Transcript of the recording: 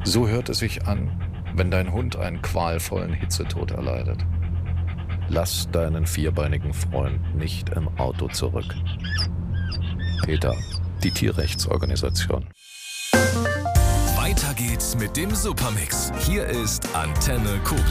So hört es sich an, wenn dein Hund einen qualvollen Hitzetod erleidet. Lass deinen vierbeinigen Freund nicht im Auto zurück. PETA, die Tierrechtsorganisation. Weiter geht's mit dem Supermix. Hier ist Antenne Koblenz.